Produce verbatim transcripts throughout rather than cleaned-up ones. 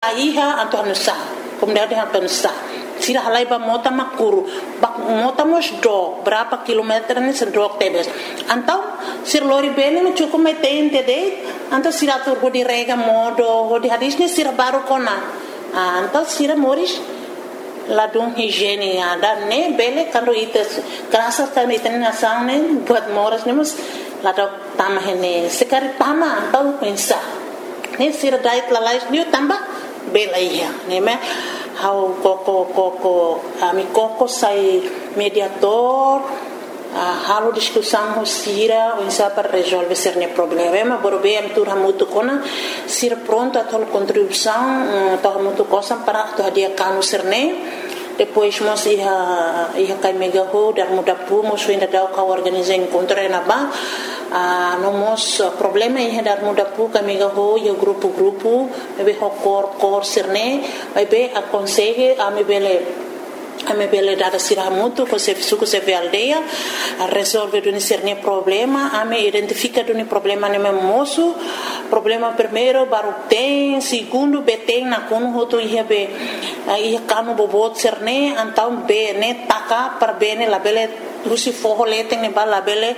iha anto anusa komunidade anto anusa sira halai ba mota makuru bak mota mos do berapa kilometer ni sedok tebes antau sir lori bene no cukup mai tente de antau sira tur go di rega modo go di hadis ni sira baru kona antau sira moris ladung higiene ada ne bele kando ites krasa kan iten nasane buat moras nemus ladok tamah ini sekali tama antau pensa ni sira dait lalais ni tambah bela iya ne me how koko koko ami koko sai mediator uh, halo discussão sira o insa para resolver cerne problema borbe am tur hamutu kona sira pronto a tol contribuição to hamutu cosa para to dia kanu cerne depois mos iha iha kai mega ho dar muda pu mos ainda da ka organizar encontro na ba a no mos problema iha dar muda pu ka mega ho yo grupo grupo be ho cor cor cerne vai be aconselhe a me bele a me bele dar sira muito com se suco se ve aldeia a resolver do cerne problema a me identifica do problema ne moço problema primeiro baru tem segundo be tem na kono hoto iha be iha kanu bobot cerne antau be ne taka per bene la bele Lucy forro lete ne bala bele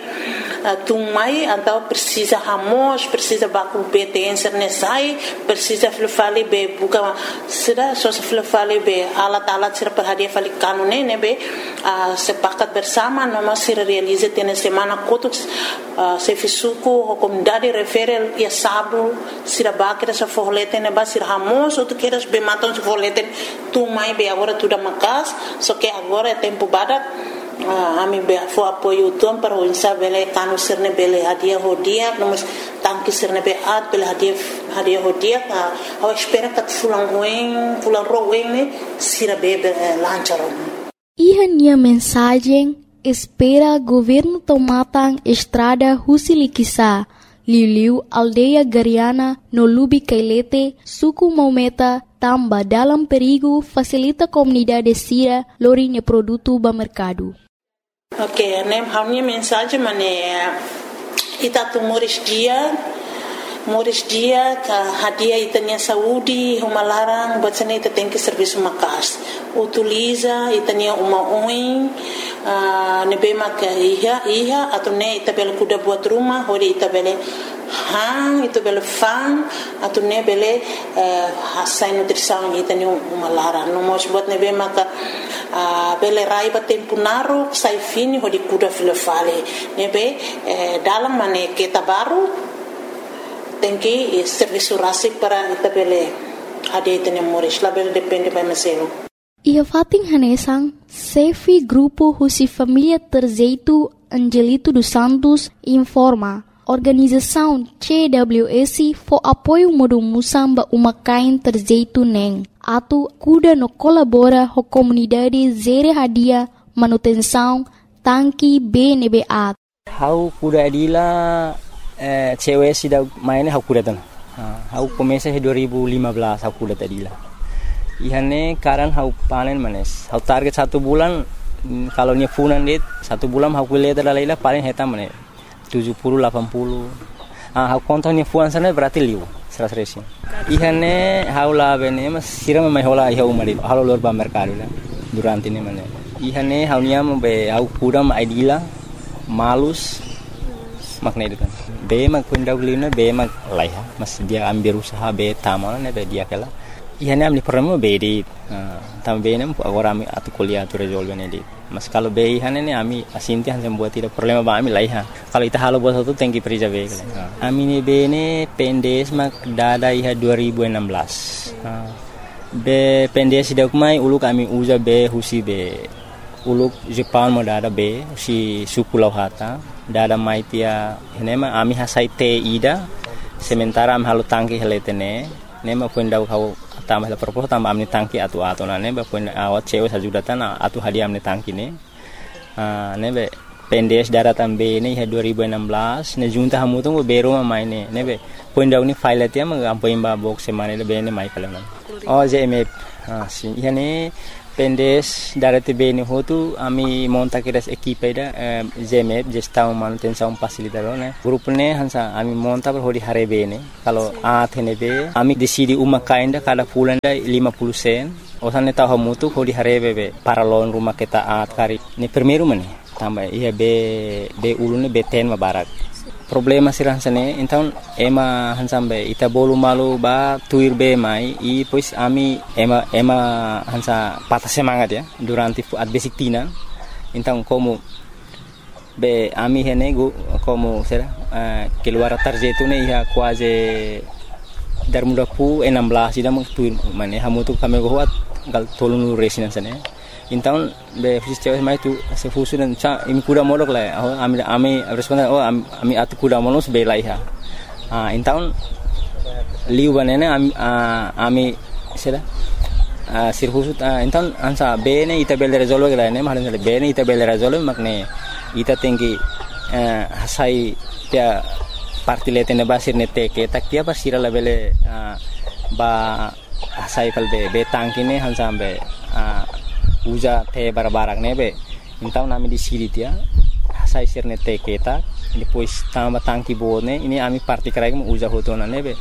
tumai antau precisa hamos precisa baku betensar ne sai precisa flufali be buka sida so flufali be alat alat sira per hadia fali kanune ne be sepakat bersama noma sira realize tene semana kotuk se fisuku comunidade refere ya sabu sira bakira sa forro lete ne ba sira hamos ou tu queres be maton se forro lete tumai be agora tudo macas só que agora é tempo badak Ah, ami be fo apoio tom para o insa bele kanu sirne bele hadia hodia nomos tanki sirne be at bele hadia hadia hodia ka ao espera kat fulang wen fulang rowen ne sira be lancharo Iha nia mensagem espera governo tomatang estrada Husilikisa Liuliu aldeia Gariana no Lubi Kailete suku Maumeta tamba dalam perigo facilita comunidade sira lorinya produto ba mercado. Ok, nem a minha mensagem mané ita tu moris dia moris dia ka hadia itanya saúde uma larang buat sana ita tem que serviço makas utiliza itanya uma oin uh, nebe mak iha iha atau ne ita bel kuda buat rumah hori ita bele hang itu bele fang atau ne bele hasai nutrição itanya uma larang no mos buat nebe mak Uh, bele rai ba tempo naru sai fini ho di kuda filofale nebe eh, dalam mane kita baru tenki eh, serviço rasik para ita bele ade tene moris la bele depende ba mesero ia fating hanesang Sefi grupo Husi Família Terzeitu Angelito dos Santos informa organização C W S for apoio modo musamba uma kain Terzeitu neng atu kuda no colabora ho comunidade zere hadia manutenção tanki B N B A. Hau kuda adila eh, cewek sida maine hau kuda tan. Hau komesa he dua ribu lima belas hau kuda tadila. Ihane karan hau panen manes. Hau target satu bulan kalau nya funan dit satu bulan hau kuliah terlaila paling heta manes tujuh puluh delapan puluh. Ah hau kontonnya fuan sana berarti liu. Seras resi. Ihane haula bene mas sira mai hola iha umari halo lor ba mercado la durante ne mane. Ihane haunia mo be au kudam aidila malus makna itu kan. Be mak pendagulina be mak laiha mas dia ambil usaha be tamal ne be dia kala. Ihane amni permo be di tambe ne agora ami atu kuliah tu resolve ne di. Mas kalau be ihane ne ami asinti han buat tidak problema ba ami laiha. Kalau ita halo buat satu tengki perija be kala. Ami ne be ne pendes mak dada iha dua ribu enam belas. Be pendes sidak mai uluk ami uza be husi be uluk Jepang mo dada be si suku lauhata dada mai tia nema ami hasai te ida sementara am halu tangki heletene nema puendau kau tambah la propos tambah amni tangki atu atu na nebe pun awat cewe sajudatan atu hadiah amni tangki ne ah nebe pendes daratan be ne dua ribu enam belas ne junta hamu tu bero ma maine nebe puendau ni file tia ma ampo imba box semane le be ne mai kala Oh, J M F. Ah, sim. Ihane pendes darete bene hotu ami monta kiras equipe da J M F, gestão manutenção facilitador, né? Grupo ne hansa ami monta per hodi hare bene. Kalau a thene be ami decidi uma kainda kada bulan da lima puluh sen. Osane tahu mutu hodi hare be para lon rumah kita at kari. Ni primeiro mane. Tambah iya be be ulune be ten mabarak. Problema sirah sane, então ema hansambe ita bolu malu ba tuir be mai i pois ami ema ema hansa patah semangat ya durante at basic tina. Então como be ami hene go como será uh, keluar tarjetu ne ia quase dar muda pu enam belas ida mung tuir mane hamutu kami go hat gal tolunu resinan sane. Então be fisicamente mais tu se fusunan cha im kuda molok la oh ami ami responda oh ami atu kuda molos be laiha ah então liu banene ami ami sera sir fusut então ansa be ne ita bel resolve la ne malan be ne ita bel resolve makne ita tinggi hasai dia parti letene basir ne teke tak dia basira la bele ba hasai kal be be tangkine hansambe uja te barbarak nebe então nami di siri dia sai sirne te keta depois tamba tangki bone ini ami parti krai mo uja hotona nebe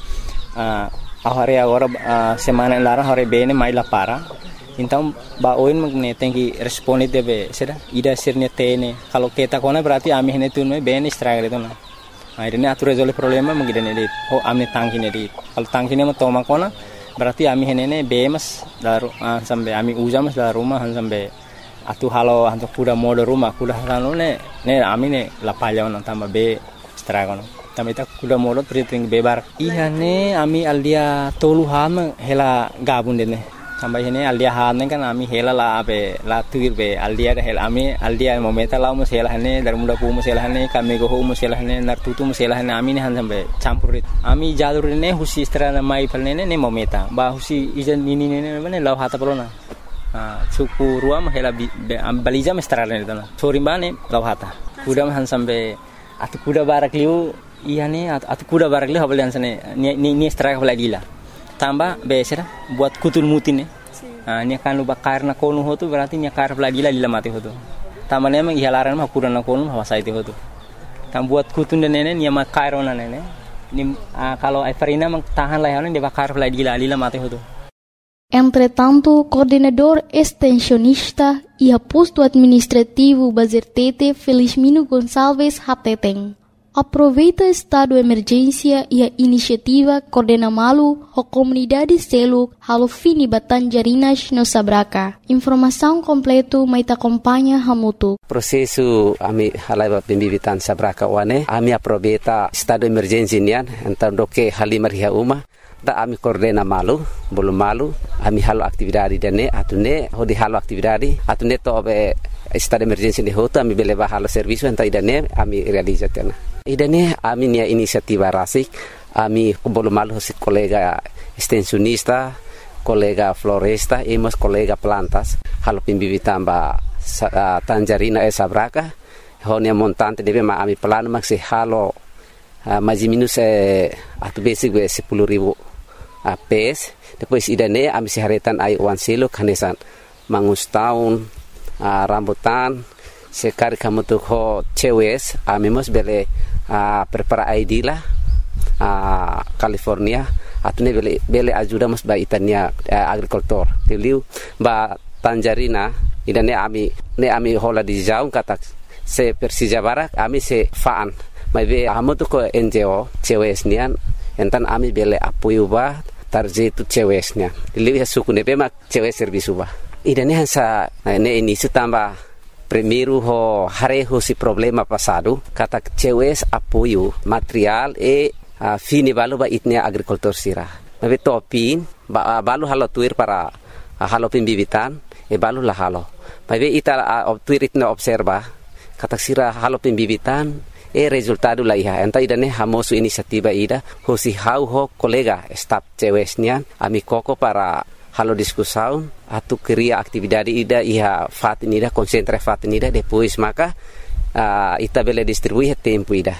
a ahare agora semana lara hore bene mai la para então ba oin magne tenki responde debe sera ida sirne tene kalau keta kona berarti ami hene tunme bene stragre tona akhirnya atur resolve problema mengidane dit oh ami tangki ne dit kalau tangki ne mo toma kona berarti ami henene bemas daru uh, sampai ami uja mas dalam rumah sampai atu halo hantu kuda mode rumah kuda halo ne ne ami ne lapalya on tambah be stragon tambah ita kuda mode priting bebar ihane ami aldia tolu ham hela gabun dene tambah hene aldia han kan ami hela la be la tuir be aldia da hela ami aldia momenta la mus hela hane dar muda pu mus hela hane kami go mus hela hane nar tutu mus hela hane ami ne han sampai campurit ami jalur ne husi strana mai palne ne momenta ba husi ijan nini ne ne lau hata pelona ah suku ruam hela balija mestrana ne dana sorimbane lau hata kuda han sampai atu kuda barak liu ihane atu kuda barak liu habal sane ni ni straka baladila tambah besera buat kutul mutin ne ah ni kan lu bakar na konu hotu berarti ni kar lagi la lila mati hotu tambah ne mang ihalaran mah kuda na konu hawa saiti hotu tam buat kutun dan nene ni ma kairona nene ni kalau Everina mang tahan lah ne de bakar lagi la lila mati hotu. Entretanto, coordenador extensionista e posto administrativo Bazertete Felizmino Gonçalves Hateteng aproveita estado de emergência e a iniciativa Coordena Malu a comunidade selo halo fini Batanjarinas no Sabraca. Informação completo mai te acompanha hamutu. Prosesu ami halai pembibitan Sabraca wane ami aproveita estado de emergência nian então do que halimar ria uma da ami Coordena Malu bolu malu ami halo aktividade dene atune hodi halo aktividade atune to be estado de emergência de hoto ami beleva halo serviço então idane ami realizatena idane ami nia inisiativa rasik ami bolu malu si kolega extensionista kolega floresta e mas kolega plantas halo pimbibitan ba uh, Tanjarina e Sabraca honia montante deve ma ami plano maxi halo uh, mais minus eh, atu basic be sepuluh ribu uh, pes depois idane ami si haretan ai wan silo kanesan mangus tahun uh, rambutan sekali kamu tuh ho cewes ami mos bele uh, prepara I D lah uh, California atune bele bele ajuda mos ba itania uh, agricultor tiliu ba Tanjarina idane ami ne ami hola di jaung kata se Persija Barak ami se faan mai be amu tuh ko N G O cewes nian entan ami bele apoio ba tarjetu cewesnya tiliu ya suku ne be mak cewes servisu ba idane hansa ne ini sutamba primeiro ho hareho si problema passado kata cewes apoio material e uh, fini balu ba itnia agricultor sira nabe topin ba uh, balu halo tuir para uh, halo pembibitan e balu la halo babe ita uh, tuir itna observa kata sira halo pembibitan e resultado la iha enta idane hamosu inisiativa ida ho si hau ho kolega staff cewesnya ami koko para halo diskusão atu cria atividade ida iha fatinida concentra fatinida depois maka uh, ita bele distribuir tempo ida.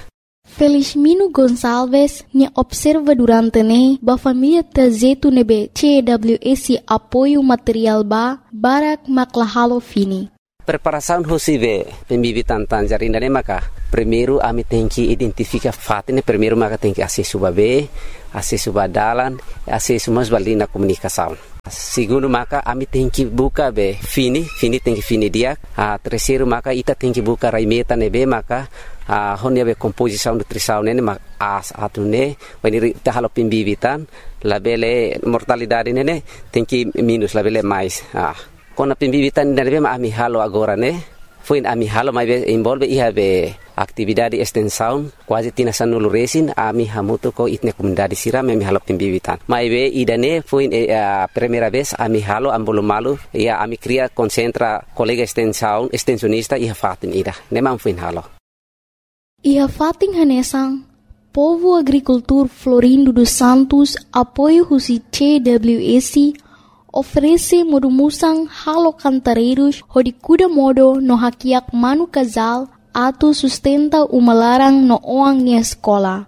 Felizmino Gonçalves ne observa durante ne ba família trajeto nebe C W S apoio material ba barak maklahalo fini. Preparação hosibe pembibitan tangerina ne maka primeiro ami tem que identificar fato ne primeiro maka tem que acesso babe acesso badalan acesso mas balina comunicação. Segundo maka ami tem que buka be fini fini tem que fini dia a terceiro maka ita tem que buka raimeta nebe maka a honia be composição nutrição ne mak as atune when ita halo pembibitan labele mortalidade ne tem que minus labele mais ah kona pembibitan nebe ami halo agora ne foi ami halo mai be involve iha be atividade extensão quase tina sanulu resin ami hamuto ko itne comunidade siram ami halo pembibitan mai be idane foi a primeira vez ami halo ambolo malu ia ami cria concentra colega extensão extensionista iha fatin ida nemam foi halo iha fatin hanesang Povo Agricultor Florindo dos Santos apoio husi C W S oferece modumusang halo cantareiros hodi kuda modo no hakiak manu casal ato sustenta umalarang no oang ni escola.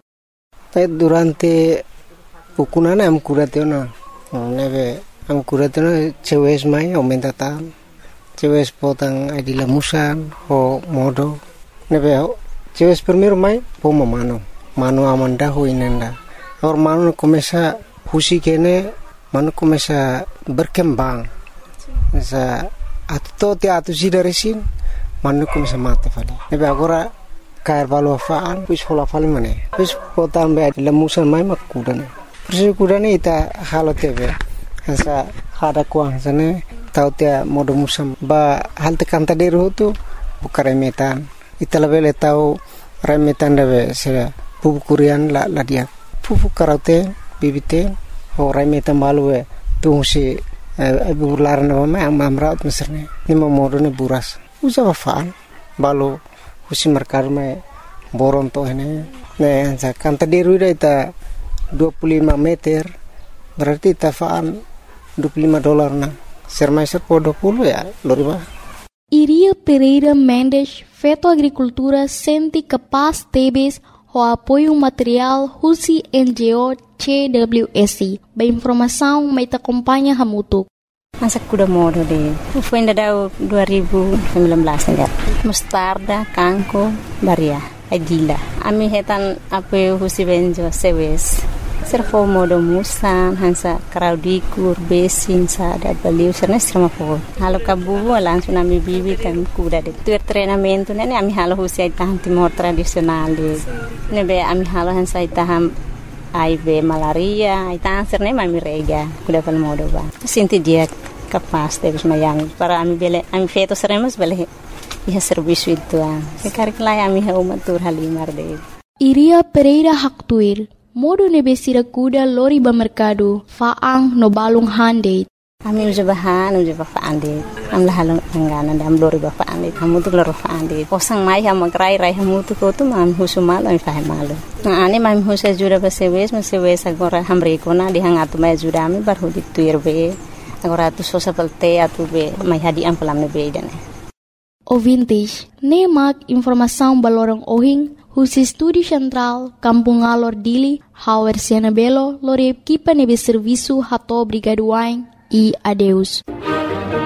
Durante ukunana am kuratena neve am kuratena cewes mai aumenta tan cewes potang adila musan ho modo neve cewes primero mai poma mano mano amanda ho inenda or mano começa husi kene mano começa berkembang sa atto te atu sidaresin mano começa mata fali nebe agora cair valo faan pus hola fali mane pus potan be lemusan mai makudane persi kudane ita halo tebe sa hada kuang sane tau te modo musam ba halte kanta deru tu bukare metan ita lebele tau remetan debe se pupu kurian la la dia pupu karate bibite Orang metan balu eh tungsi ibu laran apa mah amrat meserne ni mamorone buras usa bafaan balu husi merkar me boron to ini ne kan tadi ruida ita dua puluh lima meter berarti ita faan dua puluh lima dolar na sermaiser po dua puluh ya loriba. Iria Pereira Mendes feto agricultura senti capaz tebes o apoio material husi N G O C W S. Ba informação mai ta acompanha hamutuk. Masa kuda modo de. Foi ainda dua ribu sembilan belas enggak. Mustarda, kangko, baria, agila. Ami hetan apoio husi benjo sewes. Servo modo musan hansa kraudikur besin sa da baliu serna serma po. Halo kabu langsung ami bibi kan kuda de. Tu treinamento ne ami halo husi tahan timor tradisional de. Nebe ami halo hansa taham ai be malaria, ai tanser ne mami rega, kuda pal modo ba. Sinti dia capaz de mayami para ami bele ami feto seremos bele iha serviço itu ah. Sekar kelai ami ha umatur halimar de. Iria Pereira Haktuir modo nebesira kuda lori ba mercado faang no balung hande. Ami uja bahan uja ba faande. Am la halong angana dam lori ba faande. Kamu tu lori faande. Posang mai ha magrai rai hamu tu ko tu mam husumal ami fahe malu. Na ani mam husa jura ba sewes ma sewes agora hamre ko na di hangatu mai jura ami bar hudi tuir be. Agora tu sosa pelte atu be mai hadi am pelam ne be dane. Ouvintes, nemak informação balorong ohing husi Estúdio Central, Kampung Alor Dili, Hauer Siena Belo, lore equipa nebe serviço hato brigaduain e adeus.